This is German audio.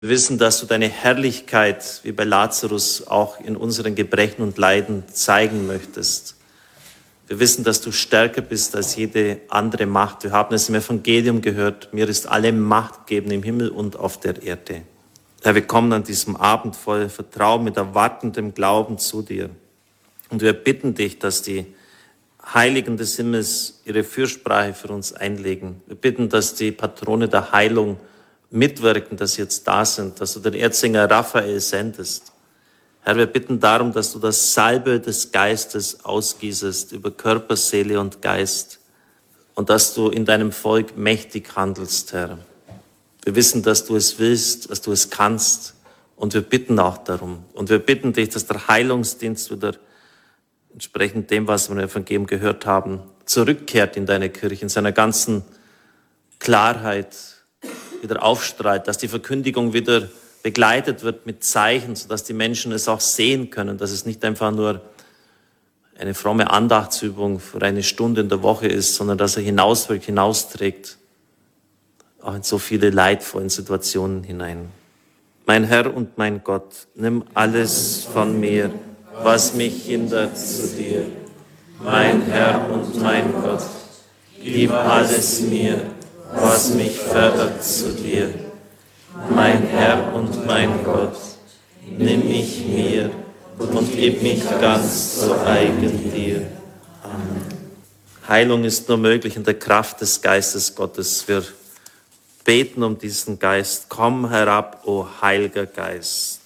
Wir wissen, dass du deine Herrlichkeit, wie bei Lazarus, auch in unseren Gebrechen und Leiden zeigen möchtest. Wir wissen, dass du stärker bist als jede andere Macht. Wir haben es im Evangelium gehört, mir ist alle Macht gegeben im Himmel und auf der Erde. Herr, wir kommen an diesem Abend voll Vertrauen, mit erwartendem Glauben zu dir. Und wir bitten dich, dass die Heiligen des Himmels ihre Fürsprache für uns einlegen. Wir bitten, dass die Patrone der Heilung mitwirken, dass sie jetzt da sind, dass du den Erzinger Raphael sendest. Herr, wir bitten darum, dass du das Salbe des Geistes ausgießest über Körper, Seele und Geist und dass du in deinem Volk mächtig handelst, Herr. Wir wissen, dass du es willst, dass du es kannst und wir bitten auch darum. Und wir bitten dich, dass der Heilungsdienst wieder entsprechend dem, was wir im Evangelium gehört haben, zurückkehrt in deine Kirche, in seiner ganzen Klarheit, wieder aufstrahlt, dass die Verkündigung wieder begleitet wird mit Zeichen, sodass die Menschen es auch sehen können, dass es nicht einfach nur eine fromme Andachtsübung für eine Stunde in der Woche ist, sondern dass er hinauswirkt, hinausträgt, auch in so viele leidvollen Situationen hinein. Mein Herr und mein Gott, nimm alles von mir, was mich hindert zu dir. Mein Herr und mein Gott, gib alles mir, was mich fördert zu dir. Mein Herr und mein Gott, nimm mich mir und gib mich ganz zu eigen dir. Amen. Heilung ist nur möglich in der Kraft des Geistes Gottes. Wir beten um diesen Geist. Komm herab, o Heiliger Geist.